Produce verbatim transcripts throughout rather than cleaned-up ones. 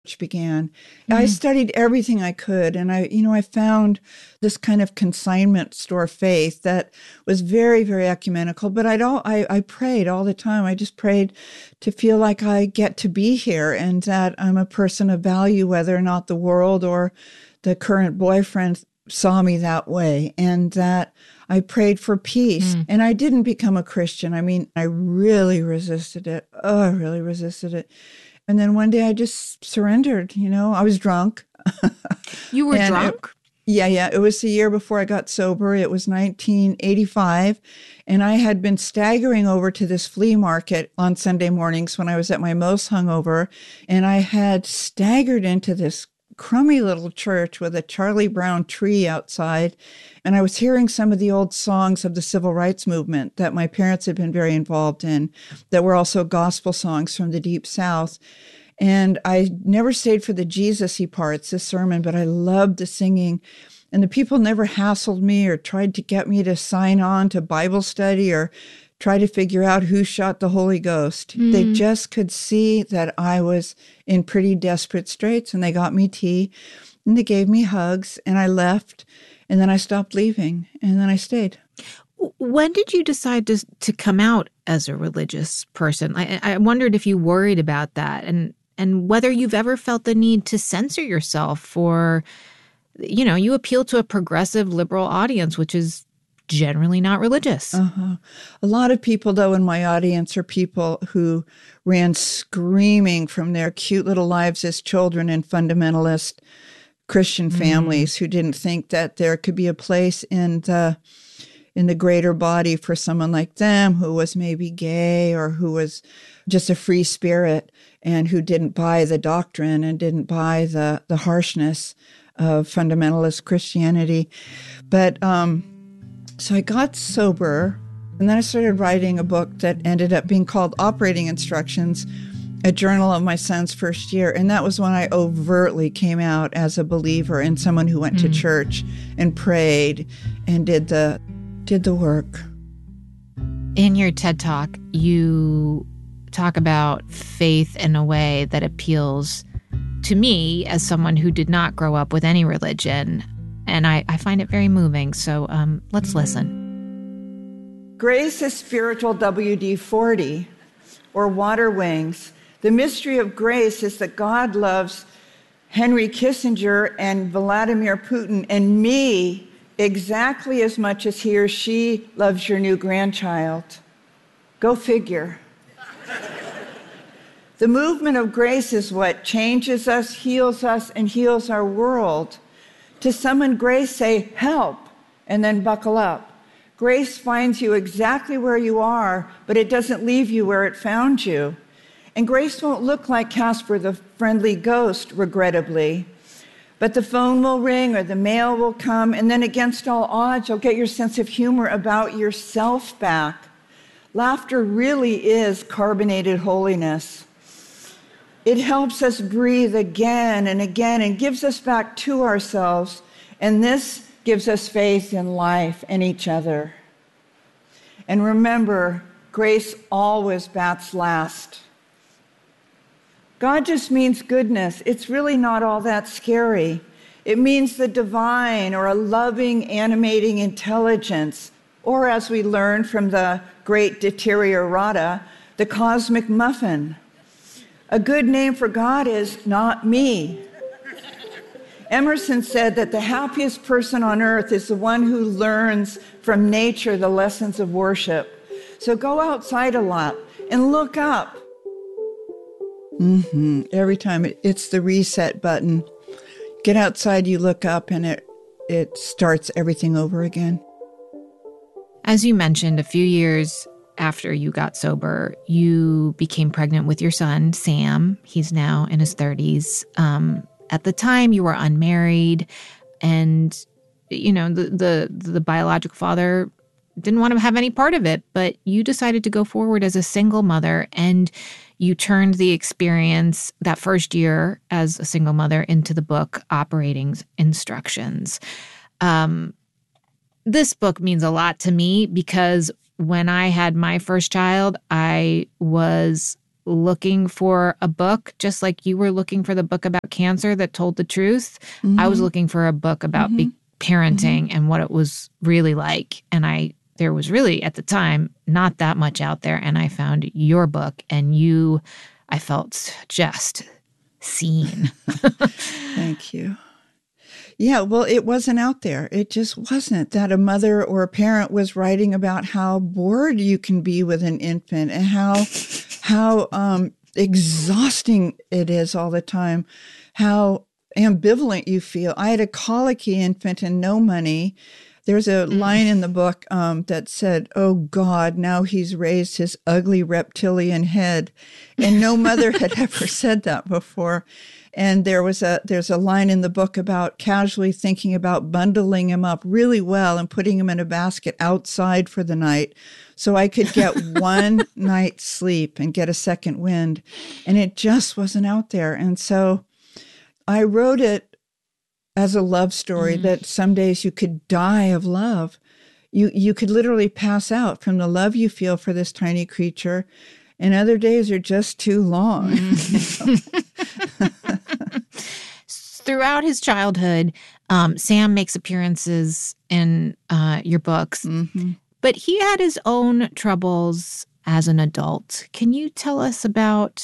began. Mm-hmm. I studied everything I could. And I, you know, I found this kind of consignment store faith that was very, very ecumenical. But I'd all, I, I prayed all the time. I just prayed to feel like I get to be here and that I'm a person of value, whether or not the world or the current boyfriend saw me that way. And that I prayed for peace. Mm. And I didn't become a Christian. I mean, I really resisted it. Oh, I really resisted it. And then one day I just surrendered, you know, I was drunk. You were drunk? It, yeah, yeah. It was the year before I got sober. It was nineteen eighty-five. And I had been staggering over to this flea market on Sunday mornings when I was at my most hungover. And I had staggered into this crummy little church with a Charlie Brown tree outside. And I was hearing some of the old songs of the civil rights movement that my parents had been very involved in, that were also gospel songs from the Deep South. And I never stayed for the Jesus-y parts, this sermon, but I loved the singing. And the people never hassled me or tried to get me to sign on to Bible study or try to figure out who shot the Holy Ghost. Mm. They just could see that I was in pretty desperate straits, and they got me tea, and they gave me hugs, and I left, and then I stopped leaving, and then I stayed. When did you decide to to come out as a religious person? I, I wondered if you worried about that, and and whether you've ever felt the need to censor yourself for, you know, you appeal to a progressive liberal audience, which is generally not religious. Uh-huh. A lot of people, though, in my audience are people who ran screaming from their cute little lives as children in fundamentalist Christian families, mm. who didn't think that there could be a place in the in the greater body for someone like them who was maybe gay or who was just a free spirit and who didn't buy the doctrine and didn't buy the, the harshness of fundamentalist Christianity. But um So I got sober, and then I started writing a book that ended up being called Operating Instructions, a journal of my son's first year. And that was when I overtly came out as a believer and someone who went mm. to church and prayed and did the did the work. In your TED Talk, you talk about faith in a way that appeals to me as someone who did not grow up with any religion. And I, I find it very moving. So um, let's listen. Grace is spiritual W D forty, or water wings. The mystery of grace is that God loves Henry Kissinger and Vladimir Putin and me exactly as much as he or she loves your new grandchild. Go figure. The movement of grace is what changes us, heals us, and heals our world. To summon grace, say, help, and then buckle up. Grace finds you exactly where you are, but it doesn't leave you where it found you. And grace won't look like Casper the Friendly Ghost, regrettably. But the phone will ring or the mail will come, and then against all odds, you'll get your sense of humor about yourself back. Laughter really is carbonated holiness. It helps us breathe again and again and gives us back to ourselves. And this gives us faith in life and each other. And remember, grace always bats last. God just means goodness. It's really not all that scary. It means the divine or a loving, animating intelligence, or as we learned from the great Deteriorata, the cosmic muffin. A good name for God is not me. Emerson said that the happiest person on earth is the one who learns from nature the lessons of worship. So go outside a lot and look up. Mm-hmm. Every time it, it's the reset button. Get outside, you look up, and it it starts everything over again. As you mentioned, a few years after you got sober, you became pregnant with your son, Sam. He's now in his thirties. Um, at the time, you were unmarried, and, you know, the, the, the biological father didn't want to have any part of it, but you decided to go forward as a single mother, and you turned the experience that first year as a single mother into the book Operating Instructions. Um, this book means a lot to me because when I had my first child, I was looking for a book, just like you were looking for the book about cancer that told the truth. Mm-hmm. I was looking for a book about mm-hmm. be- parenting mm-hmm. and what it was really like. And I there was really, at the time, not that much out there. And I found your book, and you, I felt just seen. Thank you. Yeah, well, it wasn't out there. It just wasn't that a mother or a parent was writing about how bored you can be with an infant and how how um, exhausting it is all the time, how ambivalent you feel. I had a colicky infant and no money. There's a line in the book um, that said, "Oh God, now he's raised his ugly reptilian head," and no mother had ever said that before. And there was a there's a line in the book about casually thinking about bundling him up really well and putting him in a basket outside for the night so I could get one night's sleep and get a second wind. And it just wasn't out there. And so I wrote it as a love story mm. that some days you could die of love. You you could literally pass out from the love you feel for this tiny creature, and other days are just too long. Mm. Throughout his childhood, um, Sam makes appearances in uh, your books, mm-hmm. but he had his own troubles as an adult. Can you tell us about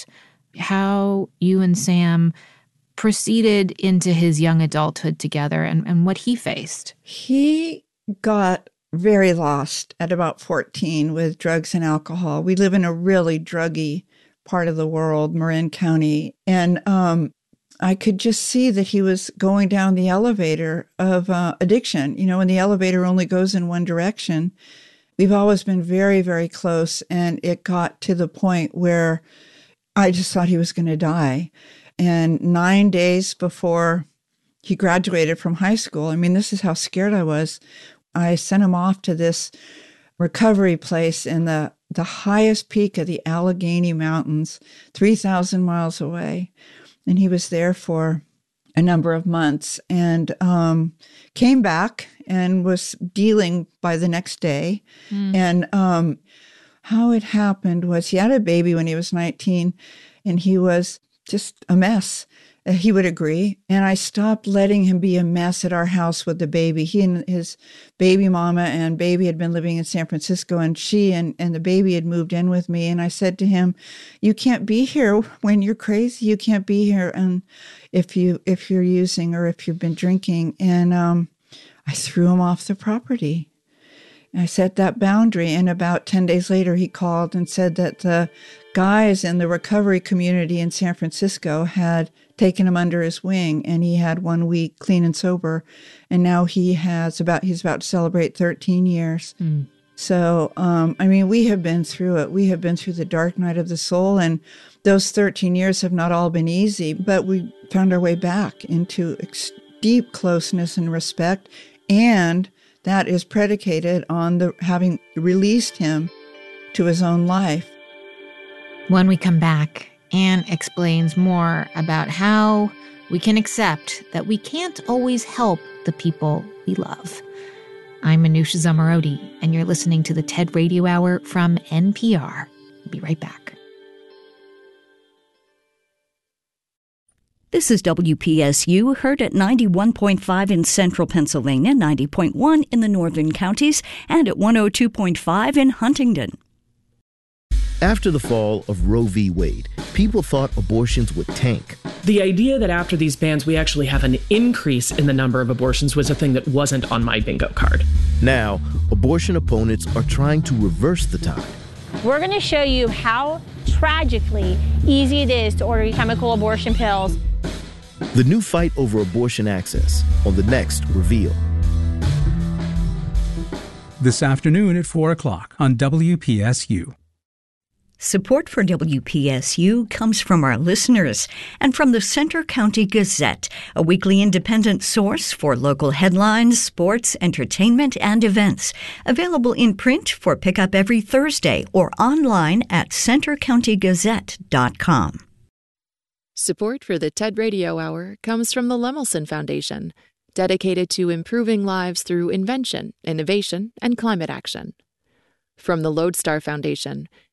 how you and Sam proceeded into his young adulthood together and, and what he faced? He got very lost at about fourteen with drugs and alcohol. We live in a really druggy part of the world, Marin County. And um, I could just see that he was going down the elevator of uh, addiction. You know, when the elevator only goes in one direction. We've always been very, very close. And it got to the point where I just thought he was going to die. And nine days before he graduated from high school, I mean, this is how scared I was. I sent him off to this recovery place in the, the highest peak of the Allegheny Mountains, three thousand miles away. And he was there for a number of months and um, came back and was dealing by the next day. Mm. And um, how it happened was he had a baby when he was nineteen, and he was just a mess. Uh, he would agree. And I stopped letting him be a mess at our house with the baby. He and his baby mama and baby had been living in San Francisco, and she and, and the baby had moved in with me. And I said to him, "You can't be here when you're crazy. You can't be here and if you if you're using or if you've been drinking." And um, I threw him off the property. I set that boundary, and about ten days later, he called and said that the guys in the recovery community in San Francisco had taken him under his wing, and he had one week clean and sober, and now he has about he's about to celebrate thirteen years. Mm. So, um, I mean, we have been through it. We have been through the dark night of the soul, and those thirteen years have not all been easy, but we found our way back into ex- deep closeness and respect, and that is predicated on the having released him to his own life. When we come back, Anne explains more about how we can accept that we can't always help the people we love. I'm Manoush Zomorodi, and you're listening to the TED Radio Hour from N P R. We'll be right back. This is W P S U, heard at ninety-one point five in central Pennsylvania, ninety point one in the northern counties, and at one oh two point five in Huntingdon. After the fall of Roe v. Wade, people thought abortions would tank. The idea that after these bans we actually have an increase in the number of abortions was a thing that wasn't on my bingo card. Now, abortion opponents are trying to reverse the tide. We're going to show you how tragically easy it is to order chemical abortion pills. The new fight over abortion access on the next Reveal. This afternoon at four o'clock on W P S U. Support for W P S U comes from our listeners and from the Center County Gazette, a weekly independent source for local headlines, sports, entertainment, and events. Available in print for pickup every Thursday or online at center county gazette dot com. Support for the TED Radio Hour comes from the Lemelson Foundation, dedicated to improving lives through invention, innovation, and climate action. From the Lodestar Foundation,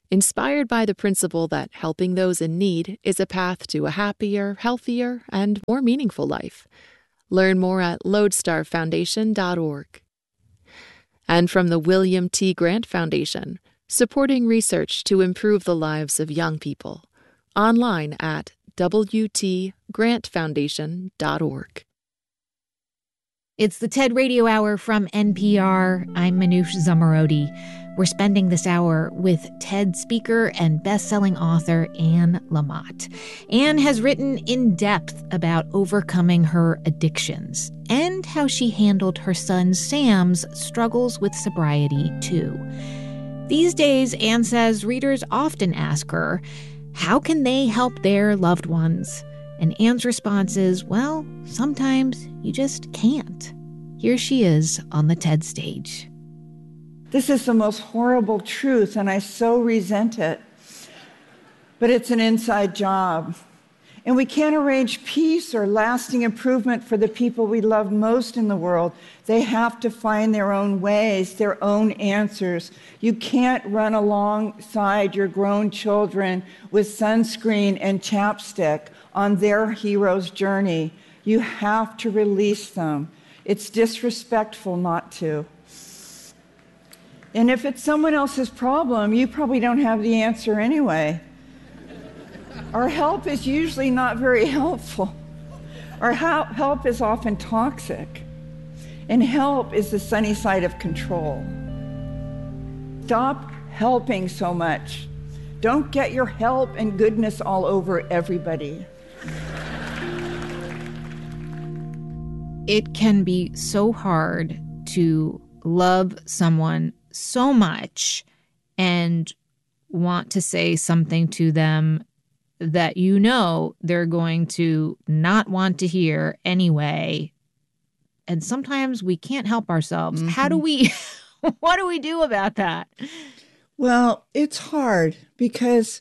inspired by the principle that helping those in need is a path to a happier, healthier, and more meaningful life. Learn more at lodestar foundation dot org. And from the William T. Grant Foundation, supporting research to improve the lives of young people. Online at w t grant foundation dot org. It's the TED Radio Hour from N P R. I'm Manoush Zomorodi. We're spending this hour with TED speaker and best-selling author Anne Lamott. Anne has written in depth about overcoming her addictions and how she handled her son Sam's struggles with sobriety, too. These days, Anne says readers often ask her, how can they help their loved ones? And Anne's response is, well, sometimes you just can't. Here she is on the TED stage. This is the most horrible truth, and I so resent it. But it's an inside job. And we can't arrange peace or lasting improvement for the people we love most in the world. They have to find their own ways, their own answers. You can't run alongside your grown children with sunscreen and chapstick on their hero's journey. You have to release them. It's disrespectful not to. And if it's someone else's problem, you probably don't have the answer anyway. Our help is usually not very helpful. Our help is often toxic. And help is the sunny side of control. Stop helping so much. Don't get your help and goodness all over everybody. It can be so hard to love someone so much and want to say something to them that you know they're going to not want to hear anyway. And sometimes we can't help ourselves. Mm-hmm. How do we, what do we do about that? Well, it's hard because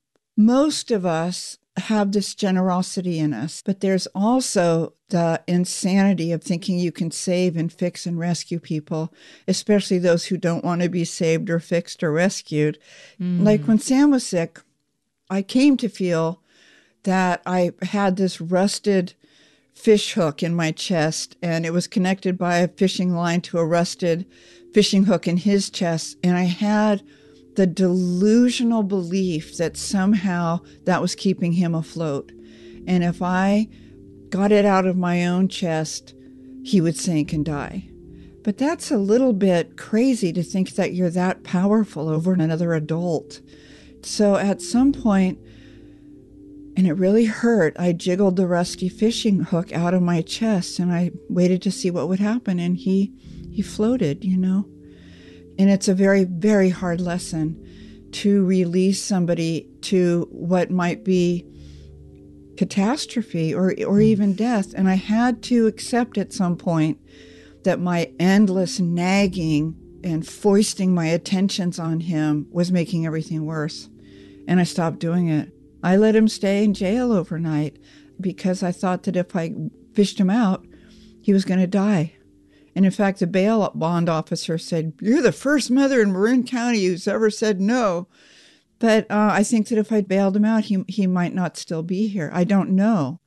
most of us have this generosity in us, but there's also the insanity of thinking you can save and fix and rescue people, especially those who don't want to be saved or fixed or rescued. Mm. Like when Sam was sick, I came to feel that I had this rusted fish hook in my chest, and it was connected by a fishing line to a rusted fishing hook in his chest, and I had the delusional belief that somehow that was keeping him afloat. And if I got it out of my own chest, he would sink and die. But that's a little bit crazy to think that you're that powerful over another adult. So at some point, and it really hurt, I jiggled the rusty fishing hook out of my chest and I waited to see what would happen. And he, he floated, you know. And it's a very, very hard lesson to release somebody to what might be catastrophe or or even death. And I had to accept at some point that my endless nagging and foisting my attentions on him was making everything worse. And I stopped doing it. I let him stay in jail overnight because I thought that if I fished him out, he was going to die. And in fact, the bail bond officer said, "You're the first mother in Marin County who's ever said no." But uh, I think that if I bailed him out, he he might not still be here. I don't know.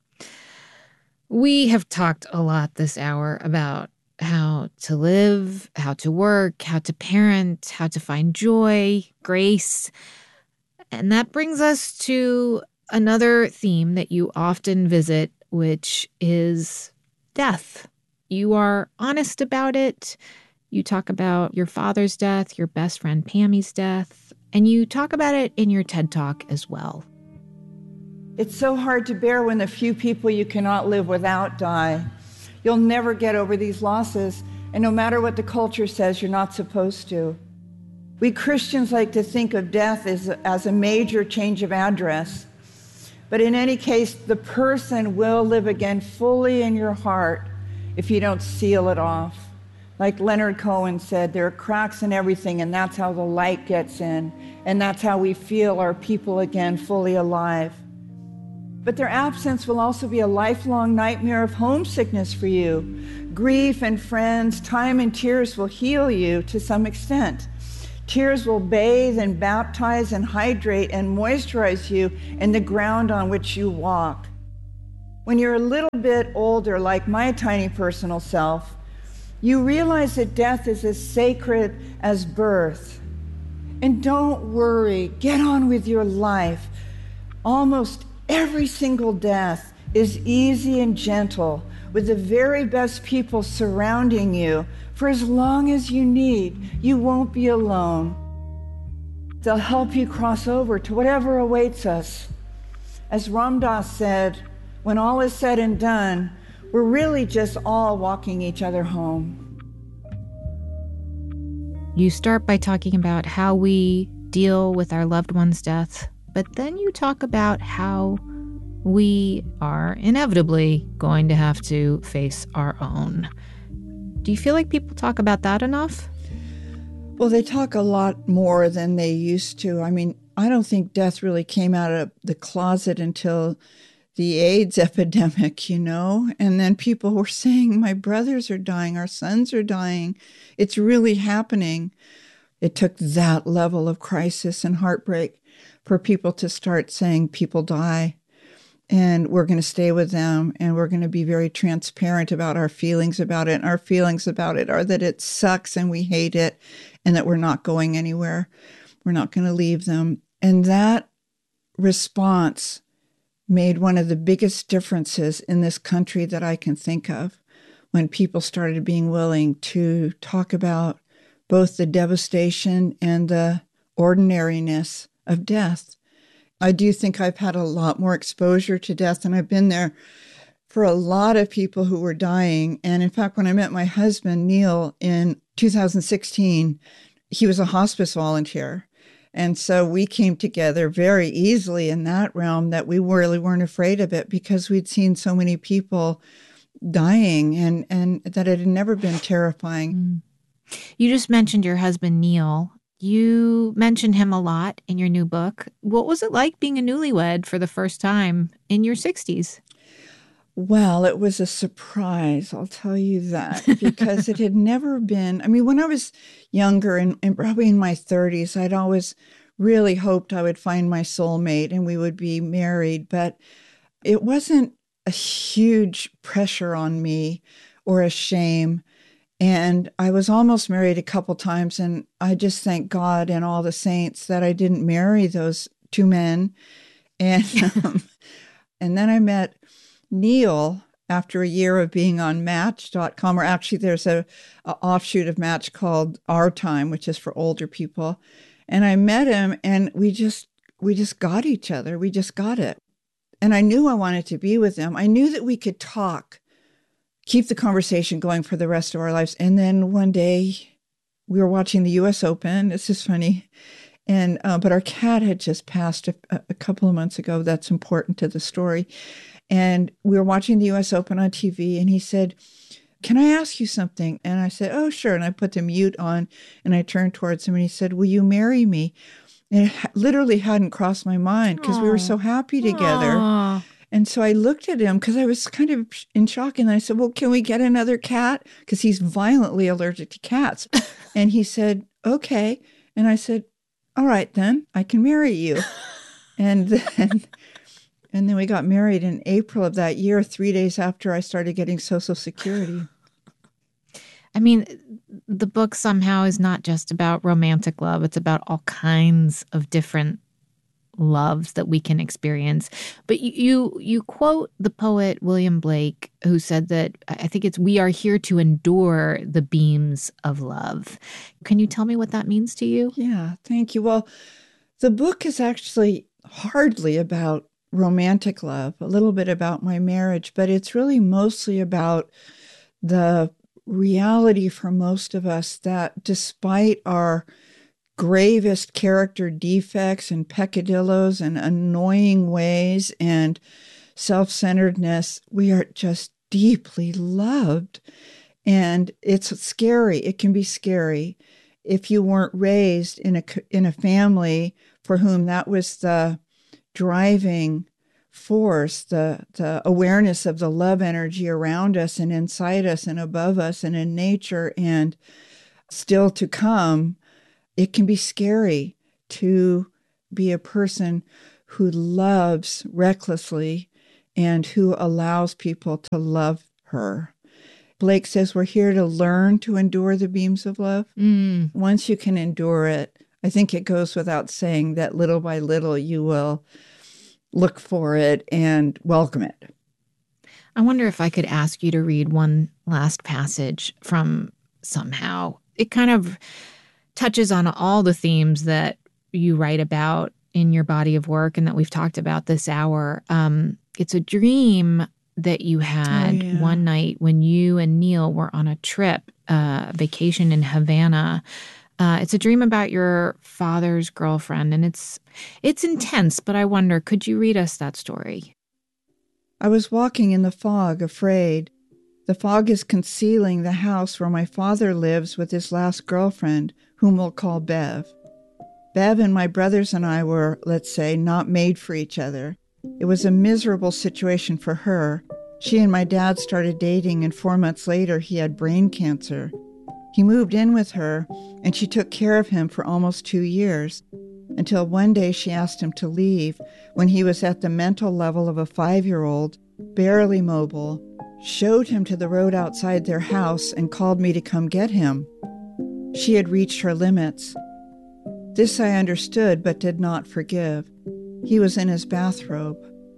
We have talked a lot this hour about how to live, how to work, how to parent, how to find joy, grace. And that brings us to another theme that you often visit, which is death. You are honest about it. You talk about your father's death, your best friend Pammy's death, and you talk about it in your TED Talk as well. It's so hard to bear when the few people you cannot live without die. You'll never get over these losses, and no matter what the culture says, you're not supposed to. We Christians like to think of death as, as a major change of address. But in any case, the person will live again fully in your heart if you don't seal it off. Like Leonard Cohen said, there are cracks in everything, and that's how the light gets in, and that's how we feel our people again fully alive. But their absence will also be a lifelong nightmare of homesickness for you. Grief and friends, time and tears will heal you to some extent. Tears will bathe and baptize and hydrate and moisturize you in the ground on which you walk. When you're a little bit older, like my tiny personal self, you realize that death is as sacred as birth. And don't worry, get on with your life. Almost every single death is easy and gentle, with the very best people surrounding you for as long as you need. You won't be alone. They'll help you cross over to whatever awaits us. As Ram Dass said, when all is said and done, we're really just all walking each other home. You start by talking about how we deal with our loved one's death, but then you talk about how we are inevitably going to have to face our own. Do you feel like people talk about that enough? Well, they talk a lot more than they used to. I mean, I don't think death really came out of the closet until the AIDS epidemic, you know? And then people were saying, my brothers are dying, our sons are dying. It's really happening. It took that level of crisis and heartbreak for people to start saying people die. And we're going to stay with them, and we're going to be very transparent about our feelings about it. And our feelings about it are that it sucks and we hate it, and that we're not going anywhere. We're not going to leave them. And that response made one of the biggest differences in this country that I can think of, when people started being willing to talk about both the devastation and the ordinariness of death. I do think I've had a lot more exposure to death, and I've been there for a lot of people who were dying. And in fact, when I met my husband, Neil, in two thousand sixteen, he was a hospice volunteer. And so we came together very easily in that realm, that we really weren't afraid of it, because we'd seen so many people dying, and, and that it had never been terrifying. Mm. You just mentioned your husband, Neil. You mentioned him a lot in your new book. What was it like being a newlywed for the first time in your sixties? Well, it was a surprise, I'll tell you that, because it had never been. I mean, when I was younger and, and probably in my thirties, I'd always really hoped I would find my soulmate and we would be married. But it wasn't a huge pressure on me or a shame. And I was almost married a couple times, and I just thank God and all the saints that I didn't marry those two men. And um, and then I met Neil after a year of being on Match dot com, or actually there's a, a offshoot of Match called Our Time, which is for older people. And I met him, and we just we just got each other. We just got it. And I knew I wanted to be with him. I knew that we could talk, keep the conversation going for the rest of our lives. And then one day we were watching the U S Open. This is funny. And, uh, but our cat had just passed a, a couple of months ago. That's important to the story. And we were watching the U S Open on T V, and he said, "Can I ask you something?" And I said, "Oh, sure." And I put the mute on, and I turned towards him, and he said, "Will you marry me?" And it ha- literally hadn't crossed my mind, because we were so happy together. Aww. And so I looked at him, because I was kind of in shock. And I said, "Well, can we get another cat?" Because he's violently allergic to cats. And he said, "Okay." And I said, "All right, then I can marry you." And then, and then we got married in April of that year, three days after I started getting Social Security. I mean, the book somehow is not just about romantic love. It's about all kinds of different loves that we can experience. But you, you you quote the poet William Blake, who said that, I think it's, "We are here to endure the beams of love." Can you tell me what that means to you? Yeah, thank you. Well, the book is actually hardly about romantic love, a little bit about my marriage, but it's really mostly about the reality for most of us that despite our gravest character defects and peccadillos and annoying ways and self-centeredness, we are just deeply loved. And it's scary. It can be scary if you weren't raised in a, in a family for whom that was the driving force, the, the awareness of the love energy around us and inside us and above us and in nature and still to come. it can be scary to be a person who loves recklessly and who allows people to love her. Blake says we're here to learn to endure the beams of love. Mm. Once you can endure it, I think it goes without saying that little by little you will look for it and welcome it. I wonder if I could ask you to read one last passage from Somehow. It kind of touches on all the themes that you write about in your body of work and that we've talked about this hour. Um, it's a dream that you had oh, yeah. one night when you and Neil were on a trip, uh, vacation in Havana. Uh, it's a dream about your father's girlfriend, and it's it's intense, but I wonder, could you read us that story? I was walking in the fog, afraid. The fog is concealing the house where my father lives with his last girlfriend, whom we'll call Bev. Bev and my brothers and I were, let's say, not made for each other. It was a miserable situation for her. She and my dad started dating, and four months later, he had brain cancer. He moved in with her, and she took care of him for almost two years, until one day she asked him to leave when he was at the mental level of a five-year-old, barely mobile, showed him to the road outside their house, and called me to come get him. She had reached her limits. This I understood, but did not forgive. He was in his bathrobe.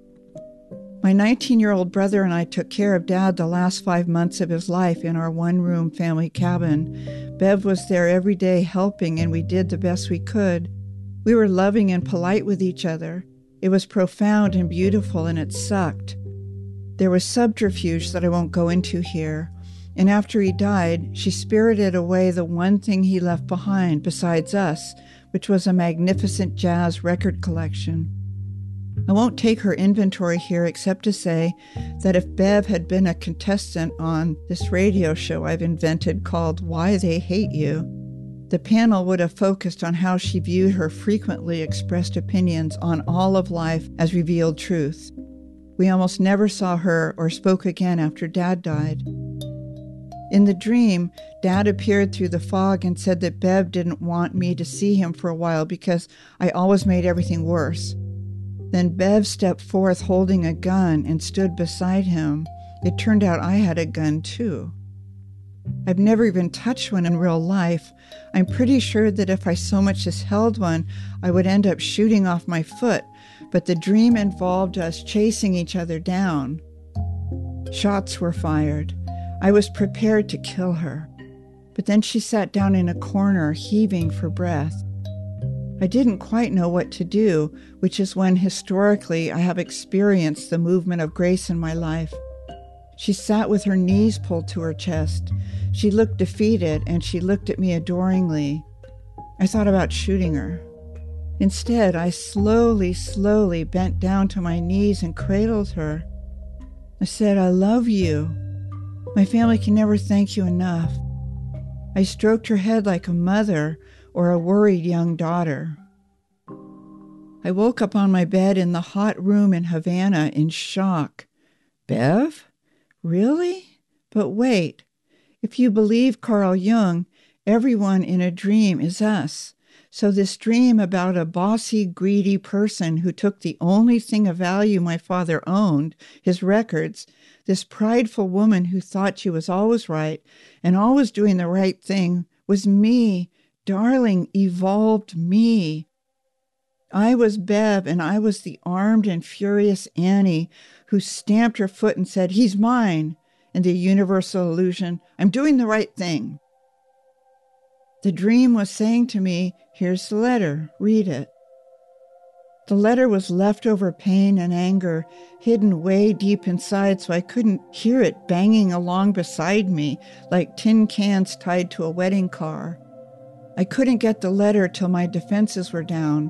My nineteen-year-old brother and I took care of Dad the last five months of his life in our one-room family cabin. Bev was there every day helping, and we did the best we could. We were loving and polite with each other. It was profound and beautiful, and it sucked. There was subterfuge that I won't go into here. And after he died, she spirited away the one thing he left behind besides us, which was a magnificent jazz record collection. I won't take her inventory here except to say that if Bev had been a contestant on this radio show I've invented called Why They Hate You, the panel would have focused on how she viewed her frequently expressed opinions on all of life as revealed truth. We almost never saw her or spoke again after Dad died. In the dream, Dad appeared through the fog and said that Bev didn't want me to see him for a while because I always made everything worse. Then Bev stepped forth holding a gun and stood beside him. It turned out I had a gun too. I've never even touched one in real life. I'm pretty sure that if I so much as held one, I would end up shooting off my foot, but the dream involved us chasing each other down. Shots were fired. I was prepared to kill her, but then she sat down in a corner, heaving for breath. I didn't quite know what to do, which is when historically I have experienced the movement of grace in my life. She sat with her knees pulled to her chest. She looked defeated, and she looked at me adoringly. I thought about shooting her. Instead, I slowly, slowly bent down to my knees and cradled her. I said, "I love you. My family can never thank you enough." I stroked her head like a mother or a worried young daughter. I woke up on my bed in the hot room in Havana in shock. Bev? Really? But wait, if you believe Carl Jung, everyone in a dream is us. So this dream about a bossy, greedy person who took the only thing of value my father owned, his records, this prideful woman who thought she was always right and always doing the right thing, was me, darling, evolved me. I was Bev, and I was the armed and furious Annie who stamped her foot and said, "He's mine," and the universal illusion, "I'm doing the right thing." The dream was saying to me, "Here's the letter, read it." The letter was leftover pain and anger, hidden way deep inside so I couldn't hear it banging along beside me like tin cans tied to a wedding car. I couldn't get the letter till my defenses were down.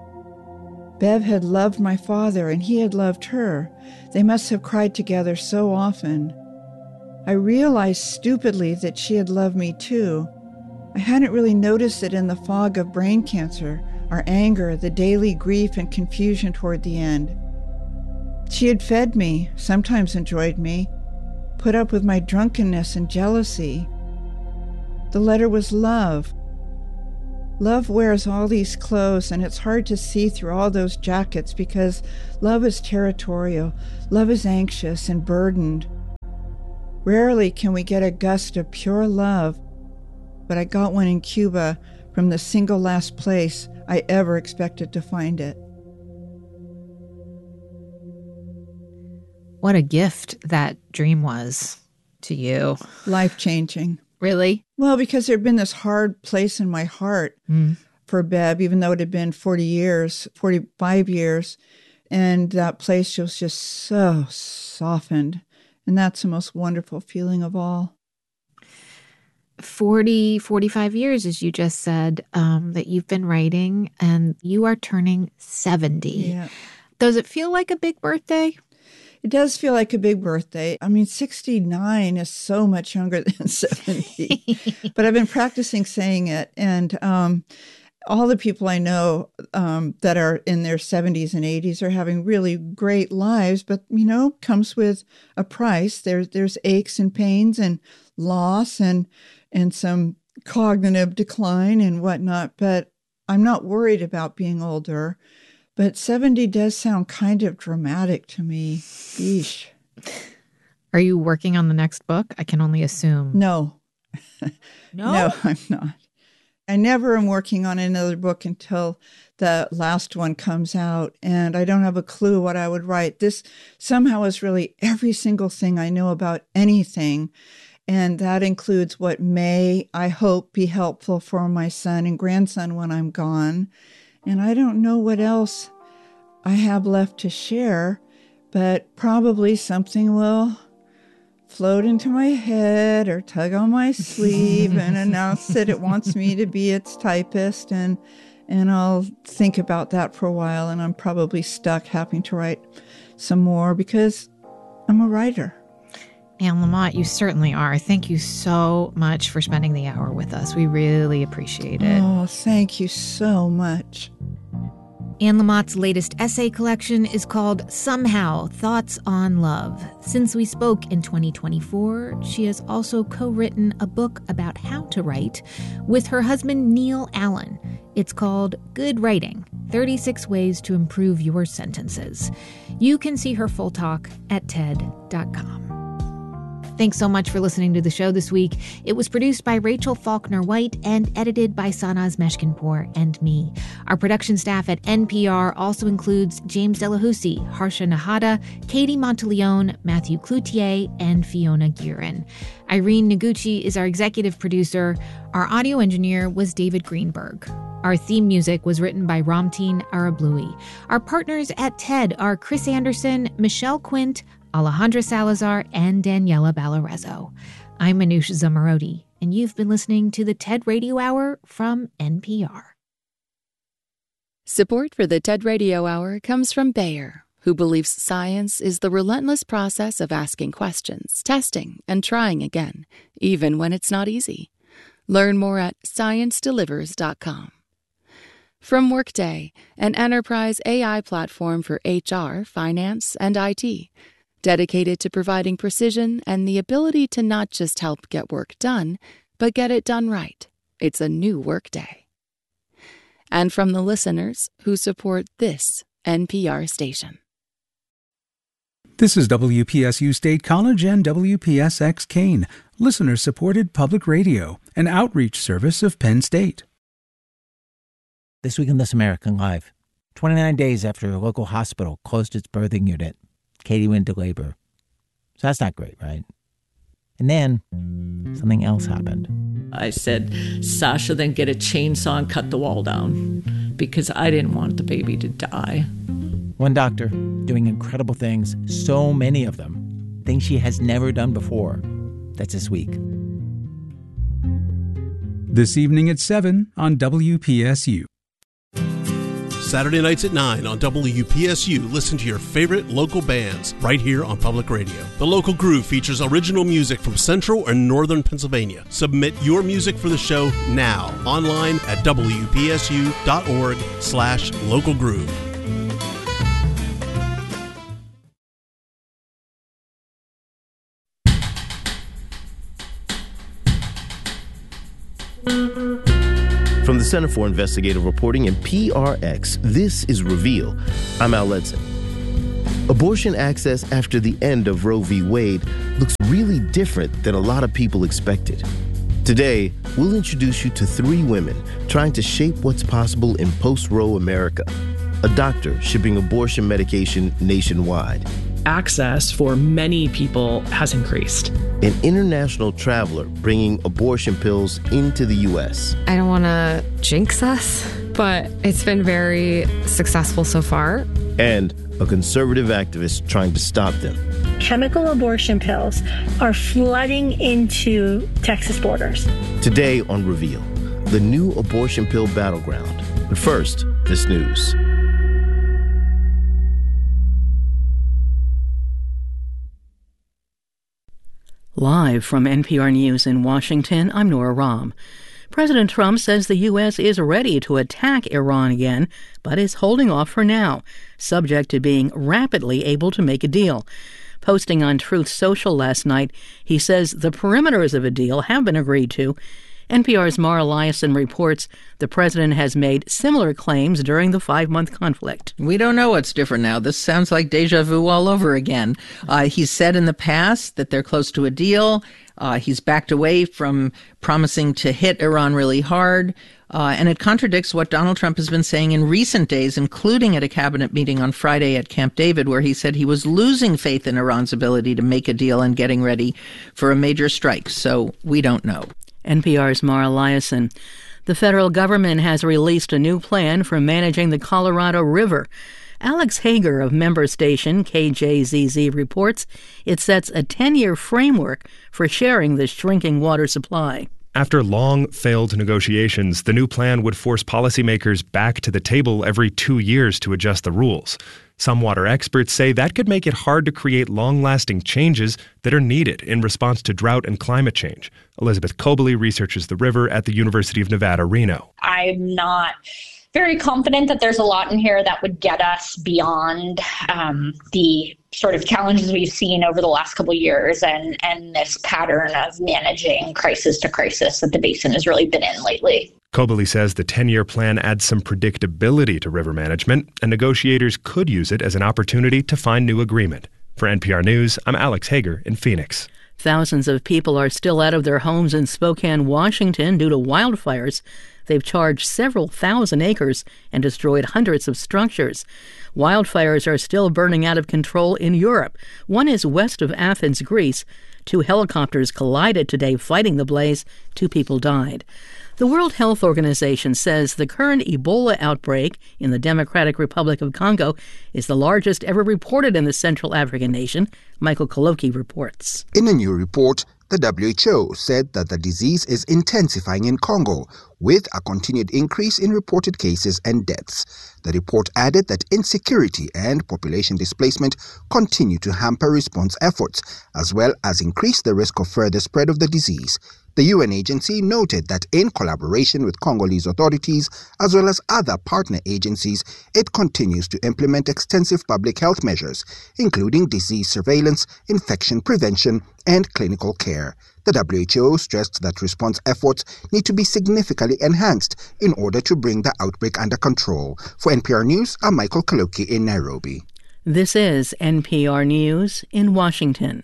Bev had loved my father, and he had loved her. They must have cried together so often. I realized stupidly that she had loved me too. I hadn't really noticed it in the fog of brain cancer, our anger, the daily grief and confusion toward the end. She had fed me, sometimes enjoyed me, put up with my drunkenness and jealousy. The letter was love. Love wears all these clothes, and it's hard to see through all those jackets because love is territorial. Love is anxious and burdened. Rarely can we get a gust of pure love, but I got one in Cuba from the single last place I ever expected to find it. What a gift that dream was to you. Life-changing. Really? Well, because there had been this hard place in my heart mm. for Bev, even though it had been forty years, forty-five years. And that place was just so softened. And that's the most wonderful feeling of all. forty, forty-five years, as you just said, um, that you've been writing, and you are turning seventy. Yeah. Does it feel like a big birthday? It does feel like a big birthday. I mean, sixty-nine is so much younger than seventy. But I've been practicing saying it. And um, all the people I know um, that are in their seventies and eighties are having really great lives. But, you know, comes with a price. There's, there's aches and pains and loss and, and some cognitive decline and whatnot. But I'm not worried about being older. But seventy does sound kind of dramatic to me. Yeesh. Are you working on the next book? I can only assume. No. No? No, I'm not. I never am working on another book until the last one comes out, and I don't have a clue what I would write. This somehow is really every single thing I know about anything, and that includes what may, I hope, be helpful for my son and grandson when I'm gone. And I don't know what else I have left to share, but probably something will float into my head or tug on my sleeve and announce that it wants me to be its typist. And, and I'll think about that for a while, and I'm probably stuck having to write some more because I'm a writer. Anne Lamott, you certainly are. Thank you so much for spending the hour with us. We really appreciate it. Oh, thank you so much. Anne Lamott's latest essay collection is called Somehow, Thoughts on Love. Since we spoke in twenty twenty-four, she has also co-written a book about how to write with her husband, Neil Allen. It's called Good Writing, thirty-six Ways to Improve Your Sentences. You can see her full talk at T E D dot com. Thanks so much for listening to the show this week. It was produced by Rachel Faulkner-White and edited by Sanaz Meshkinpour and me. Our production staff at N P R also includes James Delahousie, Harsha Nahata, Katie Monteleone, Matthew Cloutier, and Fiona Guerin. Irene Noguchi is our executive producer. Our audio engineer was David Greenberg. Our theme music was written by Ramtin Arablouei. Our partners at T E D are Chris Anderson, Michelle Quint, Alejandra Salazar, and Daniela Balarezzo. I'm Manoush Zomorodi, and you've been listening to the TED Radio Hour from N P R. Support for the TED Radio Hour comes from Bayer, who believes science is the relentless process of asking questions, testing, and trying again, even when it's not easy. Learn more at science delivers dot com. From Workday, an enterprise A I platform for H R, finance, and I T, dedicated to providing precision and the ability to not just help get work done, but get it done right. It's a new Workday. And from the listeners who support this N P R station. This is W P S U State College and W P S X Kane, listener-supported public radio, an outreach service of Penn State. This week on This American Life, twenty-nine days after a local hospital closed its birthing unit, Katie went into labor. So that's not great, right? And then something else happened. I said, Sasha, then get a chainsaw and cut the wall down because I didn't want the baby to die. One doctor doing incredible things, so many of them, things she has never done before. That's this week. This evening at seven on W P S U. Saturday nights at nine on W P S U, listen to your favorite local bands right here on Public Radio. The Local Groove features original music from central and northern Pennsylvania. Submit your music for the show now online at W P S U dot org slash local groove. From the Center for Investigative Reporting and P R X, this is Reveal. I'm Al Ledson. Abortion access after the end of Roe v. Wade looks really different than a lot of people expected. Today, we'll introduce you to three women trying to shape what's possible in post-Roe America. A doctor shipping abortion medication nationwide. Access for many people has increased. An international traveler bringing abortion pills into the U S. I don't want to jinx us, but it's been very successful so far. And a conservative activist trying to stop them. Chemical abortion pills are flooding into Texas borders. Today on Reveal, the new abortion pill battleground. But first, this news. Live from N P R News in Washington, I'm Nora Rahm. President Trump says the U S is ready to attack Iran again, but is holding off for now, subject to being rapidly able to make a deal. Posting on Truth Social last night, he says the perimeters of a deal have been agreed to. N P R's Mara Liasson reports the president has made similar claims during the five-month conflict. We don't know what's different now. This sounds like deja vu all over again. Uh, he's said in the past that they're close to a deal. Uh, he's backed away from promising to hit Iran really hard. Uh, and it contradicts what Donald Trump has been saying in recent days, including at a cabinet meeting on Friday at Camp David, where he said he was losing faith in Iran's ability to make a deal and getting ready for a major strike. So we don't know. N P R's Mara Liasson. The federal government has released a new plan for managing the Colorado River. Alex Hager of member station K J Z Z reports it sets a ten-year framework for sharing the shrinking water supply. After long, failed negotiations, the new plan would force policymakers back to the table every two years to adjust the rules. Some water experts say that could make it hard to create long-lasting changes that are needed in response to drought and climate change. Elizabeth Cobley researches the river at the University of Nevada, Reno. I'm not very confident that there's a lot in here that would get us beyond um, the sort of challenges we've seen over the last couple of years and, and this pattern of managing crisis to crisis that the basin has really been in lately. Cobley says the ten-year plan adds some predictability to river management, and negotiators could use it as an opportunity to find new agreement. For N P R News, I'm Alex Hager in Phoenix. Thousands of people are still out of their homes in Spokane, Washington due to wildfires. They've charged several thousand acres and destroyed hundreds of structures. Wildfires are still burning out of control in Europe. One is west of Athens, Greece. Two helicopters collided today fighting the blaze. Two people died. The World Health Organization says the current Ebola outbreak in the Democratic Republic of Congo is the largest ever reported in the Central African nation. Michael Koloki reports. In a new report, the W H O said that the disease is intensifying in Congo, with a continued increase in reported cases and deaths. The report added that insecurity and population displacement continue to hamper response efforts, as well as increase the risk of further spread of the disease. The U N agency noted that in collaboration with Congolese authorities, as well as other partner agencies, it continues to implement extensive public health measures, including disease surveillance, infection prevention, and clinical care. The W H O stressed that response efforts need to be significantly enhanced in order to bring the outbreak under control. For N P R News, I'm Michael Kaloki in Nairobi. This is N P R News in Washington.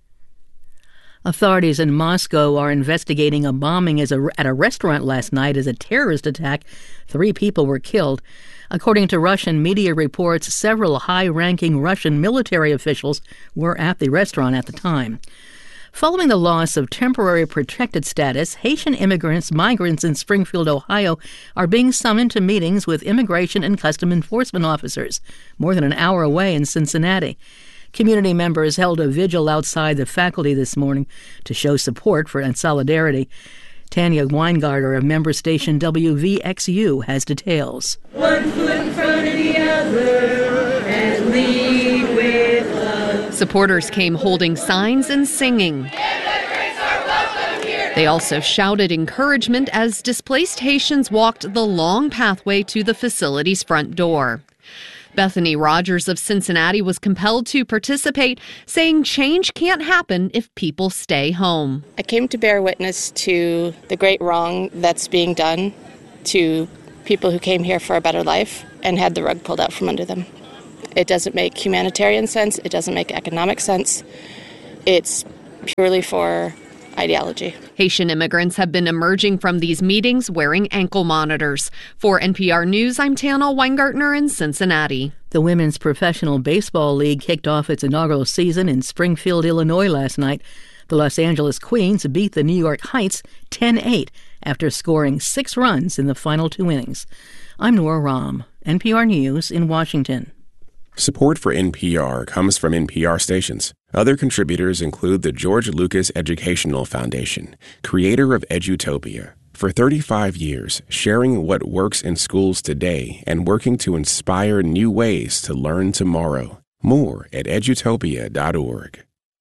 Authorities in Moscow are investigating a bombing as a, at a restaurant last night as a terrorist attack. Three people were killed. According to Russian media reports, several high-ranking Russian military officials were at the restaurant at the time. Following the loss of temporary protected status, Haitian immigrants, migrants in Springfield, Ohio, are being summoned to meetings with immigration and custom enforcement officers, more than an hour away in Cincinnati. Community members held a vigil outside the faculty this morning to show support for and solidarity. Tanya Weingarter of member station W V X U has details. One foot in front of the other and lead with love. Supporters came holding signs and singing. They also shouted encouragement as displaced Haitians walked the long pathway to the facility's front door. Bethany Rogers of Cincinnati was compelled to participate, saying change can't happen if people stay home. I came to bear witness to the great wrong that's being done to people who came here for a better life and had the rug pulled out from under them. It doesn't make humanitarian sense. It doesn't make economic sense. It's purely for ideology. Haitian immigrants have been emerging from these meetings wearing ankle monitors. For N P R News, I'm Tana Weingartner in Cincinnati. The Women's Professional Baseball League kicked off its inaugural season in Springfield, Illinois last night. The Los Angeles Queens beat the New York Heights ten eight after scoring six runs in the final two innings. I'm Nora Rahm, N P R News in Washington. Support for N P R comes from N P R stations. Other contributors include the George Lucas Educational Foundation, creator of Edutopia. For thirty-five years, sharing what works in schools today and working to inspire new ways to learn tomorrow. More at edutopia dot org.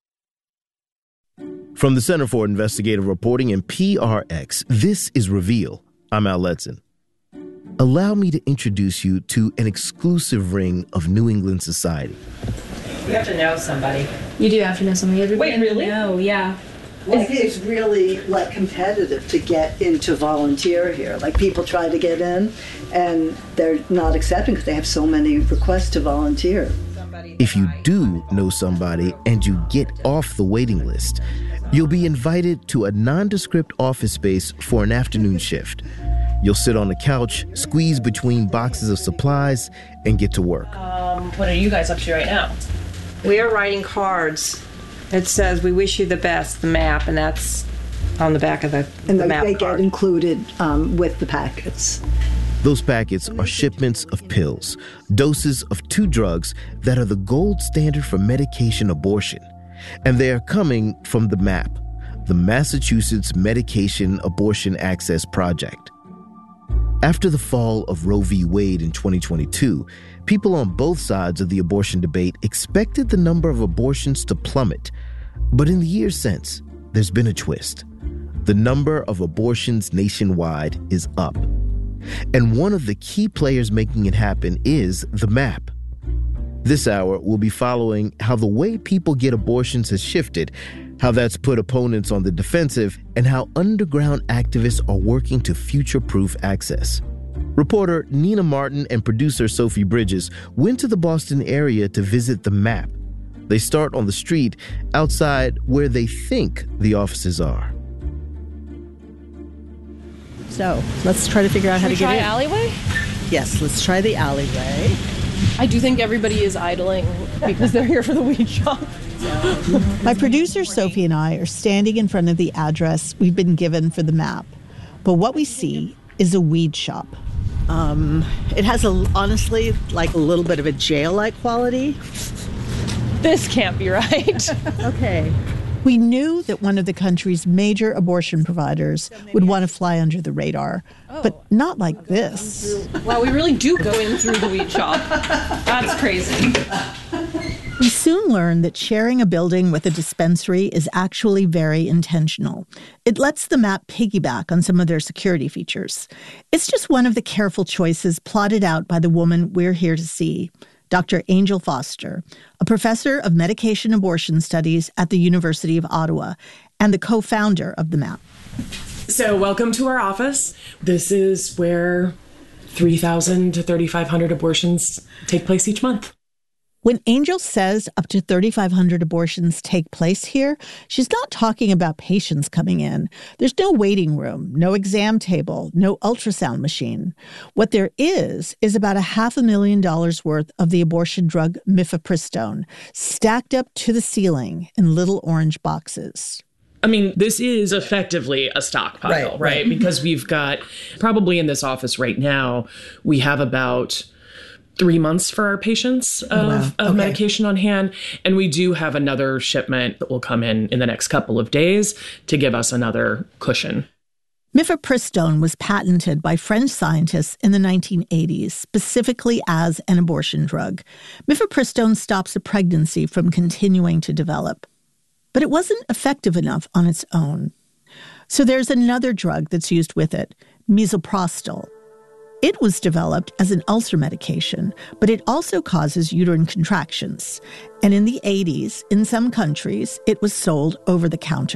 From the Center for Investigative Reporting and P R X, this is Reveal. I'm Al Letson. Allow me to introduce you to an exclusive ring of New England society. You have to know somebody. You do have to know somebody. Everybody Wait, really? No, yeah. Like, it's really like competitive to get into volunteer here. Like, people try to get in and they're not accepting because they have so many requests to volunteer. If you do know somebody and you get off the waiting list, you'll be invited to a nondescript office space for an afternoon shift. You'll sit on the couch, squeeze between boxes of supplies, and get to work. Um, what are you guys up to right now? We are writing cards. It says, "We wish you the best," the map, and that's on the back of the, and the they, map they card. get included um, with the packets. Those packets are shipments of pills, doses of two drugs that are the gold standard for medication abortion. And they are coming from the MAP, the Massachusetts Medication Abortion Access Project. After the fall of Roe v. Wade in twenty twenty-two, people on both sides of the abortion debate expected the number of abortions to plummet. But in the years since, there's been a twist. The number of abortions nationwide is up. And one of the key players making it happen is the MAP. This hour, we'll be following how the way people get abortions has shifted, how that's put opponents on the defensive, and how underground activists are working to future-proof access. Reporter Nina Martin and producer Sophie Bridges went to the Boston area to visit the MAP. They start on the street outside where they think the offices are. So let's try to figure out Should how we to get try in. alleyway? Yes, let's try the alleyway. I do think everybody is idling because they're here for the weed shop. My producer Sophie and I are standing in front of the address we've been given for the map. But what we see is a weed shop. Um, it has, a, honestly, like a little bit of a jail-like quality. This can't be right. Okay. We knew that one of the country's major abortion providers would want to fly under the radar, but not like this. Wow, we really do go in through the weed shop. That's crazy. We soon learned that sharing a building with a dispensary is actually very intentional. It lets the map piggyback on some of their security features. It's just one of the careful choices plotted out by the woman we're here to see, Doctor Angel Foster, a professor of medication abortion studies at the University of Ottawa and the co-founder of the MAP. So welcome to our office. This is where three thousand to thirty-five hundred abortions take place each month. When Angel says up to thirty-five hundred abortions take place here, she's not talking about patients coming in. There's no waiting room, no exam table, no ultrasound machine. What there is, is about a half a million dollars worth of the abortion drug mifepristone, stacked up to the ceiling in little orange boxes. I mean, this is effectively a stockpile, Right, right? right. Because we've got, probably in this office right now, we have about three months for our patients of, Oh, wow. of Okay. medication on hand. And we do have another shipment that will come in in the next couple of days to give us another cushion. Mifepristone was patented by French scientists in the nineteen eighties, specifically as an abortion drug. Mifepristone stops a pregnancy from continuing to develop. But it wasn't effective enough on its own. So there's another drug that's used with it, misoprostol. It was developed as an ulcer medication, but it also causes uterine contractions. And in the eighties, in some countries, it was sold over the counter.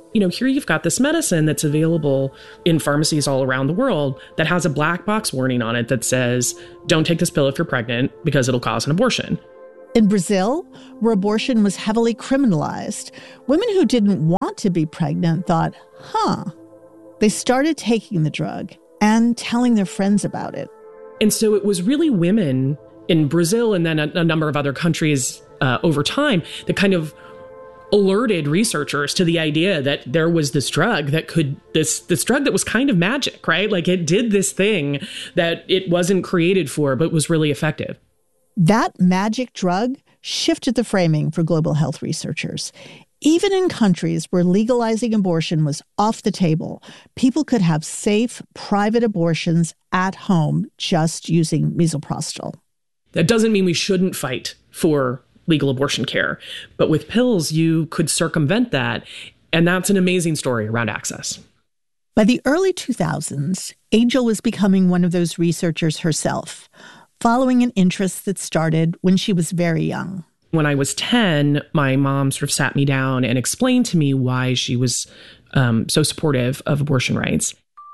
You know, here you've got this medicine that's available in pharmacies all around the world that has a black box warning on it that says, don't take this pill if you're pregnant because it'll cause an abortion. In Brazil, where abortion was heavily criminalized, women who didn't want to be pregnant thought, huh. They started taking the drug and telling their friends about it. And so it was really women in Brazil and then a, a number of other countries uh, over time that kind of alerted researchers to the idea that there was this drug that could, this, this drug that was kind of magic, right? Like it did this thing that it wasn't created for, but was really effective. That magic drug shifted the framing for global health researchers. Even in countries where legalizing abortion was off the table, people could have safe, private abortions at home just using misoprostol. That doesn't mean we shouldn't fight for legal abortion care. But with pills, you could circumvent that. And that's an amazing story around access. By the early two thousands, Angel was becoming one of those researchers herself, following an interest that started when she was very young. When I was ten, my mom sort of sat me down and explained to me why she was um, so supportive of abortion rights.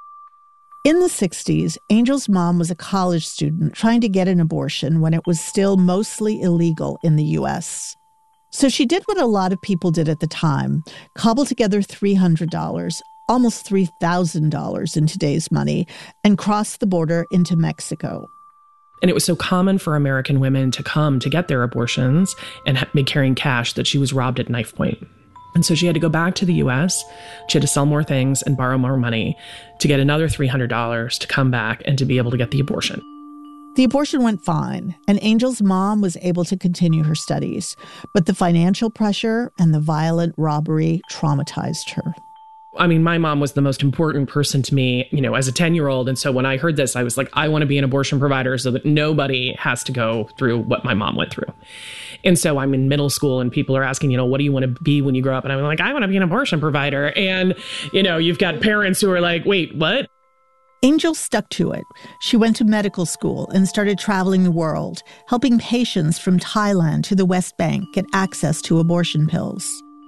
In the sixties, Angel's mom was a college student trying to get an abortion when it was still mostly illegal in the U S. So she did what a lot of people did at the time, cobbled together three hundred dollars, almost three thousand dollars in today's money, and crossed the border into Mexico. And it was so common for American women to come to get their abortions and be carrying cash that she was robbed at knife point. And so she had to go back to the U S. She had to sell more things and borrow more money to get another three hundred dollars to come back and to be able to get the abortion. The abortion went fine, and Angel's mom was able to continue her studies. But the financial pressure and the violent robbery traumatized her. I mean, my mom was the most important person to me, you know, as a ten-year-old. And so when I heard this, I was like, I want to be an abortion provider so that nobody has to go through what my mom went through. And so I'm in middle school and people are asking, you know, what do you want to be when you grow up? And I'm like, I want to be an abortion provider. And, you know, you've got parents who are like, wait, what? Angel stuck to it. She went to medical school and started traveling the world, helping patients from Thailand to the West Bank get access to abortion pills.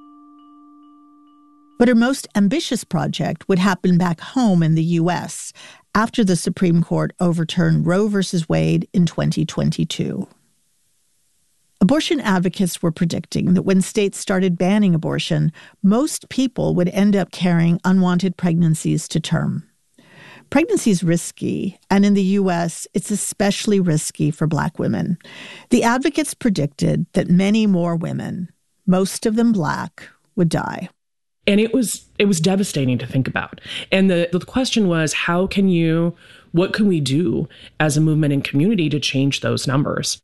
But her most ambitious project would happen back home in the U S after the Supreme Court overturned Roe versus Wade in twenty twenty-two. Abortion advocates were predicting that when states started banning abortion, most people would end up carrying unwanted pregnancies to term. Pregnancy is risky, and in the U S, it's especially risky for Black women. The advocates predicted that many more women, most of them Black, would die. And it was it was devastating to think about. And the, the question was, how can you, what can we do as a movement and community to change those numbers?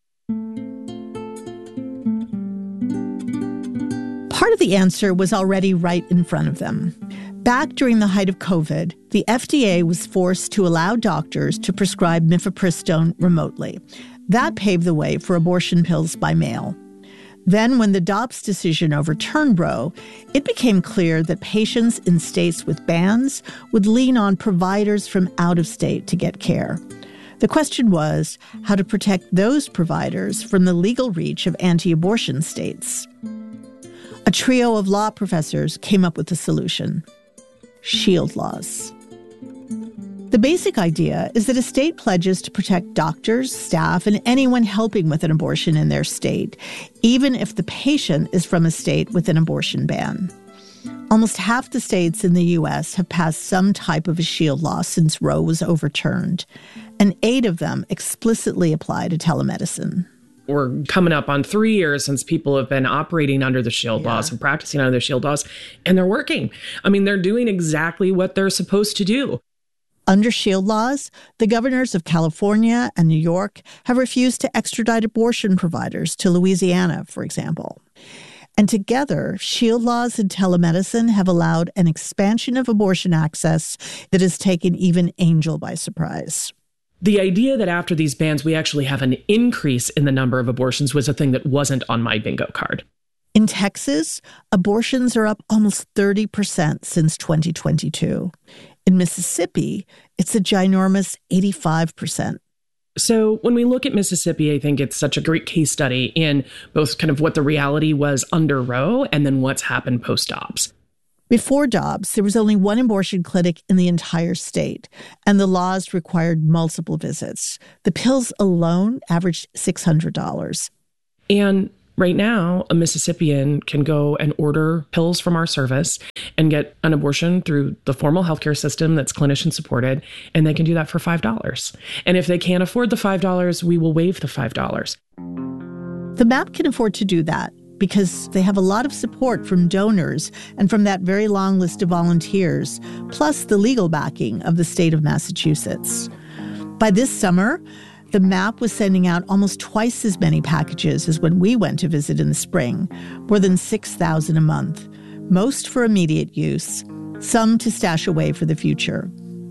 Part of the answer was already right in front of them. Back during the height of COVID, the F D A was forced to allow doctors to prescribe mifepristone remotely. That paved the way for abortion pills by mail. Then, when the Dobbs decision overturned Roe, it became clear that patients in states with bans would lean on providers from out of state to get care. The question was how to protect those providers from the legal reach of anti-abortion states. A trio of law professors came up with a solution: SHIELD laws. The basic idea is that a state pledges to protect doctors, staff, and anyone helping with an abortion in their state, even if the patient is from a state with an abortion ban. Almost half the states in the U S have passed some type of a SHIELD law since Roe was overturned, and eight of them explicitly apply to telemedicine. We're coming up on three years since people have been operating under the SHIELD yeah. laws and practicing under the SHIELD laws, and they're working. I mean, they're doing exactly what they're supposed to do. Under SHIELD laws, the governors of California and New York have refused to extradite abortion providers to Louisiana, for example. And together, SHIELD laws and telemedicine have allowed an expansion of abortion access that has taken even Angel by surprise. The idea that after these bans, we actually have an increase in the number of abortions was a thing that wasn't on my bingo card. In Texas, abortions are up almost thirty percent since twenty twenty-two. In Mississippi, it's a ginormous eighty-five percent. So when we look at Mississippi, I think it's such a great case study in both kind of what the reality was under Roe and then what's happened post-Dobbs. Before Dobbs, there was only one abortion clinic in the entire state, and the laws required multiple visits. The pills alone averaged six hundred dollars. And right now, a Mississippian can go and order pills from our service and get an abortion through the formal healthcare system that's clinician supported, and they can do that for five dollars. And if they can't afford the five dollars, we will waive the five dollars. The M A P can afford to do that because they have a lot of support from donors and from that very long list of volunteers, plus the legal backing of the state of Massachusetts. By this summer, the M A P was sending out almost twice as many packages as when we went to visit in the spring, more than six thousand a month, most for immediate use, some to stash away for the future.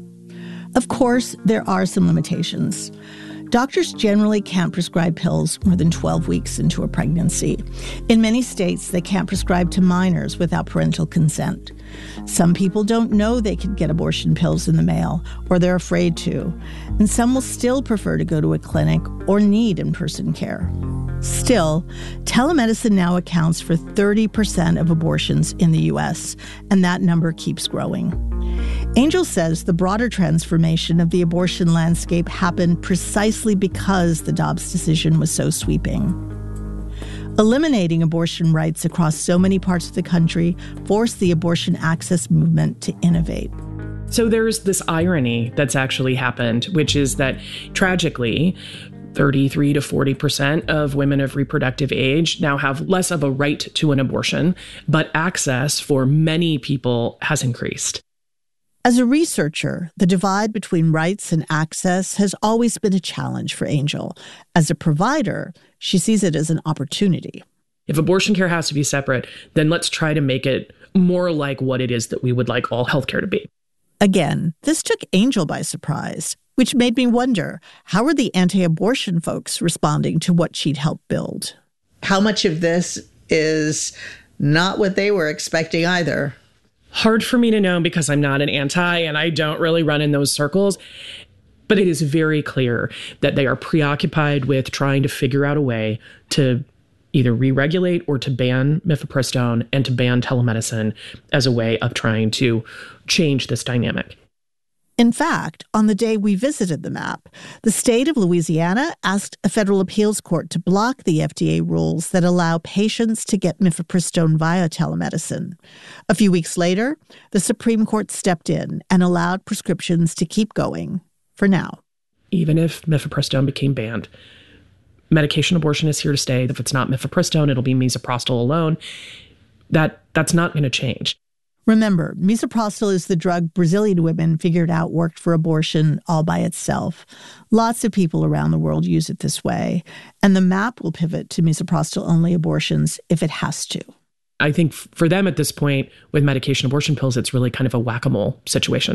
Of course, there are some limitations. Doctors generally can't prescribe pills more than twelve weeks into a pregnancy. In many states, they can't prescribe to minors without parental consent. Some people don't know they can get abortion pills in the mail, or they're afraid to. And some will still prefer to go to a clinic or need in-person care. Still, telemedicine now accounts for thirty percent of abortions in the U S, and that number keeps growing. Angel says the broader transformation of the abortion landscape happened precisely because the Dobbs decision was so sweeping. Eliminating abortion rights across so many parts of the country forced the abortion access movement to innovate. So there's this irony that's actually happened, which is that tragically, thirty-three to forty percent of women of reproductive age now have less of a right to an abortion, but access for many people has increased. As a researcher, the divide between rights and access has always been a challenge for Angel. As a provider, she sees it as an opportunity. If abortion care has to be separate, then let's try to make it more like what it is that we would like all healthcare to be. Again, this took Angel by surprise, which made me wonder, how are the anti-abortion folks responding to what she'd helped build? How much of this is not what they were expecting either? Hard for me to know because I'm not an anti and I don't really run in those circles. But it is very clear that they are preoccupied with trying to figure out a way to either re-regulate or to ban mifepristone and to ban telemedicine as a way of trying to change this dynamic. In fact, on the day we visited the M A P, the state of Louisiana asked a federal appeals court to block the F D A rules that allow patients to get mifepristone via telemedicine. A few weeks later, the Supreme Court stepped in and allowed prescriptions to keep going for now. Even if mifepristone became banned, medication abortion is here to stay. If it's not mifepristone, it'll be misoprostol alone. That that's not going to change. Remember, misoprostol is the drug Brazilian women figured out worked for abortion all by itself. Lots of people around the world use it this way, and the M A P will pivot to misoprostol-only abortions if it has to. I think for them at this point, with medication abortion pills, it's really kind of a whack-a-mole situation.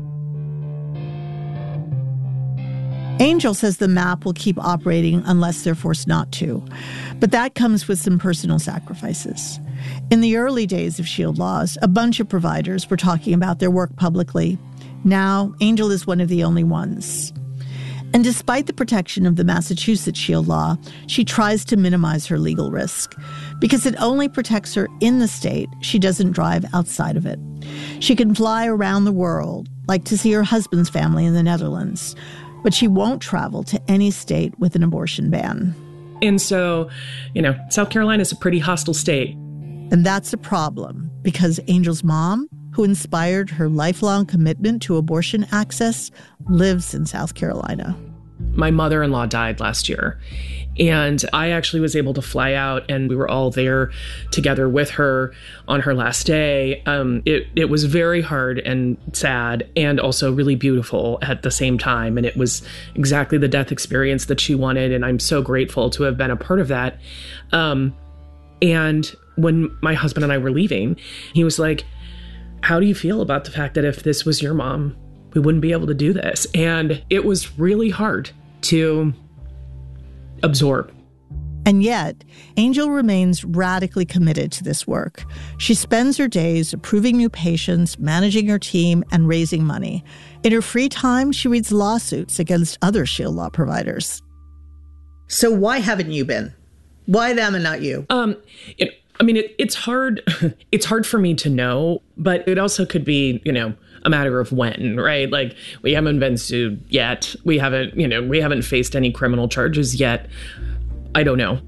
Angel says the M A P will keep operating unless they're forced not to. But that comes with some personal sacrifices. In the early days of SHIELD laws, a bunch of providers were talking about their work publicly. Now, Angel is one of the only ones. And despite the protection of the Massachusetts SHIELD law, she tries to minimize her legal risk. Because it only protects her in the state, she doesn't drive outside of it. She can fly around the world, like to see her husband's family in the Netherlands. But she won't travel to any state with an abortion ban. And so, you know, South Carolina is a pretty hostile state. And that's a problem, because Angel's mom, who inspired her lifelong commitment to abortion access, lives in South Carolina. My mother-in-law died last year, and I actually was able to fly out, and we were all there together with her on her last day. Um, it, it was very hard and sad and also really beautiful at the same time, and it was exactly the death experience that she wanted, and I'm so grateful to have been a part of that. Um, and when my husband and I were leaving, he was like, how do you feel about the fact that if this was your mom, we wouldn't be able to do this? And it was really hard to absorb. And yet, Angel remains radically committed to this work. She spends her days approving new patients, managing her team, and raising money. In her free time, she reads lawsuits against other SHIELD law providers. So why haven't you been? Why them and not you? Um, it, I mean, it, it's hard. It's hard for me to know, but it also could be, you know, a matter of when, right? Like, we haven't been sued yet. We haven't, you know, we haven't faced any criminal charges yet. I don't know.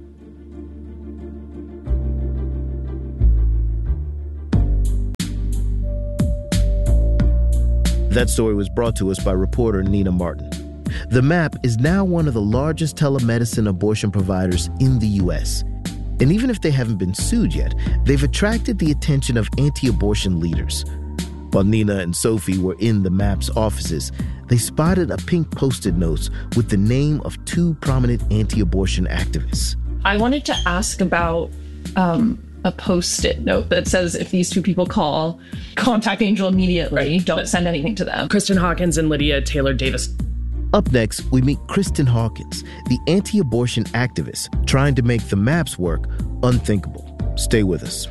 That story was brought to us by reporter Nina Martin. The MAP is now one of the largest telemedicine abortion providers in the U S. And even if they haven't been sued yet, they've attracted the attention of anti-abortion leaders. While Nina and Sophie were in the MAP's offices, they spotted a pink Post-it note with the name of two prominent anti-abortion activists. I wanted to ask about um, a Post-it note that says, if these two people call, contact Angel immediately. Right. Don't send anything to them. Kristen Hawkins and Lydia Taylor Davis. Up next, we meet Kristen Hawkins, the anti-abortion activist trying to make the MAP's work unthinkable. Stay with us.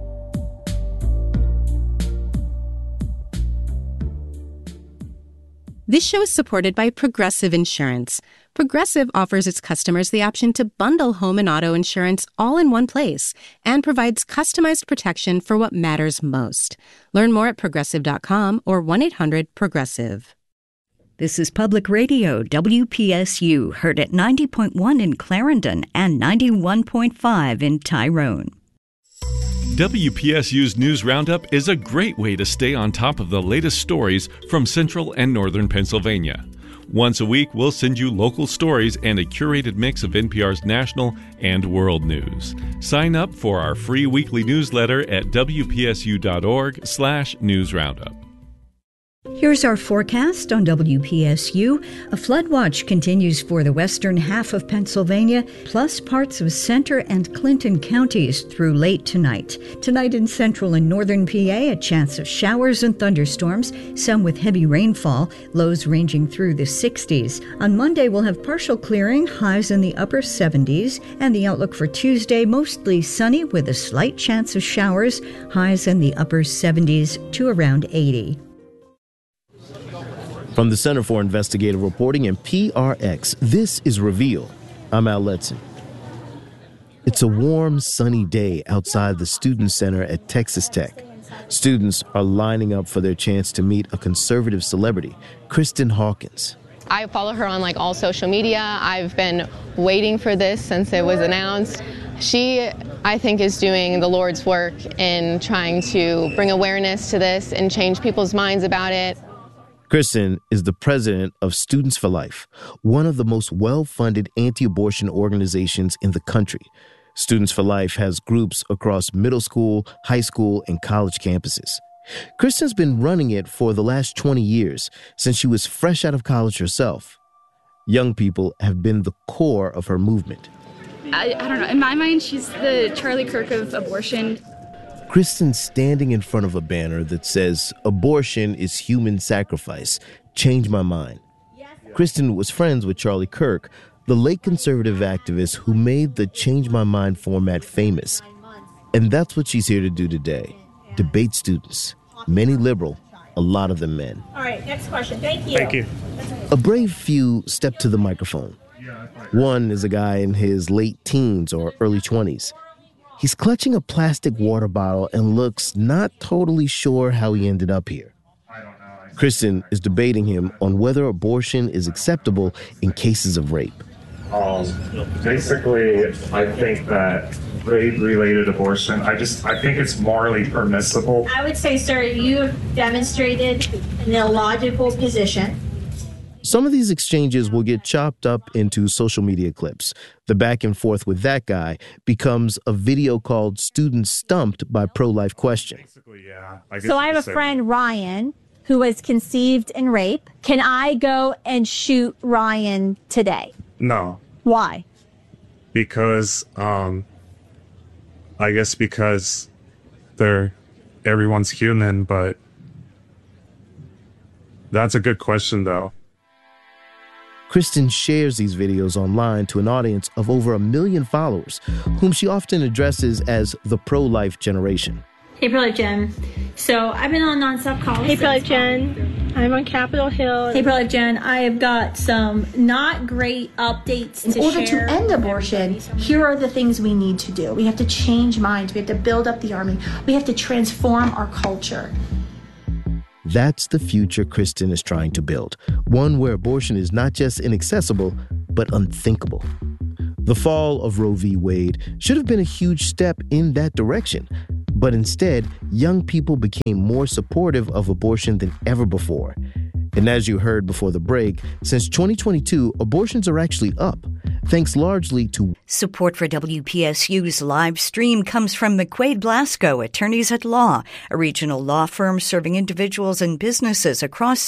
This show is supported by Progressive Insurance. Progressive offers its customers the option to bundle home and auto insurance all in one place and provides customized protection for what matters most. Learn more at progressive dot com or one eight hundred progressive. This is Public Radio, W P S U, heard at ninety point one in Clarendon and ninety-one point five in Tyrone. W P S U's News Roundup is a great way to stay on top of the latest stories from central and northern Pennsylvania. Once a week, we'll send you local stories and a curated mix of N P R's national and world news. Sign up for our free weekly newsletter at W P S U dot org slash news roundup. Here's our forecast on W P S U. A flood watch continues for the western half of Pennsylvania, plus parts of Center and Clinton counties through late tonight. Tonight in central and northern P A, a chance of showers and thunderstorms, some with heavy rainfall, lows ranging through the sixties. On Monday, we'll have partial clearing, highs in the upper seventies, and the outlook for Tuesday, mostly sunny with a slight chance of showers, highs in the upper seventies to around eighty. From the Center for Investigative Reporting and P R X, this is Reveal. I'm Al Letson. It's a warm, sunny day outside the Student Center at Texas Tech. Students are lining up for their chance to meet a conservative celebrity, Kristen Hawkins. I follow her on like all social media. I've been waiting for this since it was announced. She, I think, is doing the Lord's work in trying to bring awareness to this and change people's minds about it. Kristen is the president of Students for Life, one of the most well-funded anti-abortion organizations in the country. Students for Life has groups across middle school, high school, and college campuses. Kristen's been running it for the last twenty years, since she was fresh out of college herself. Young people have been the core of her movement. I, I don't know. In my mind, she's the Charlie Kirk of abortion. Kristen's standing in front of a banner that says, "Abortion is human sacrifice. Change my mind." Kristen was friends with Charlie Kirk, the late conservative activist who made the Change My Mind format famous. And that's what she's here to do today. Debate students, many liberal, a lot of them men. All right, next question. Thank you. Thank you. A brave few step to the microphone. One is a guy in his late teens or early twenties. He's clutching a plastic water bottle and looks not totally sure how he ended up here. Kristen is debating him on whether abortion is acceptable in cases of rape. Um, basically, I think that rape-related abortion, I just, I think it's morally permissible. I would say, sir, you have demonstrated an illogical position. Some of these exchanges will get chopped up into social media clips. The back and forth with that guy becomes a video called Students Stumped by Pro-Life Question. Yeah, I so I have a friend, Ryan, who was conceived in rape. Can I go and shoot Ryan today? No. Why? Because, um, I guess because they're, everyone's human, but that's a good question, though. Kristen shares these videos online to an audience of over a million followers, whom she often addresses as the pro-life generation. Hey, Pro-Life Gen. So I've been on nonstop calls. Hey, Pro-Life Gen. I'm on Capitol Hill. Hey, Pro Life Jen, I have got some not great updates In to order share. to end abortion, here are the things we need to do. We have to change minds. We have to build up the army. We have to transform our culture. That's the future Kristen is trying to build, one where abortion is not just inaccessible, but unthinkable. The fall of Roe v. Wade should have been a huge step in that direction, but instead, young people became more supportive of abortion than ever before. And as you heard before the break, since twenty twenty-two, abortions are actually up, thanks largely to... Support for W P S U's live stream comes from McQuaid Blasco, Attorneys at Law, a regional law firm serving individuals and businesses across